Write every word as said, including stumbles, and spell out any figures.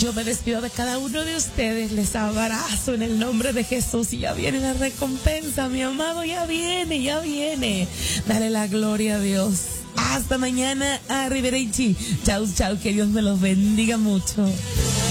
Yo me despido de cada uno de ustedes, les abrazo en el nombre de Jesús y ya viene la recompensa, mi amado, ya viene, ya viene. Dale la gloria a Dios. Hasta mañana, arrivederci. Chau, chau, que Dios me los bendiga mucho.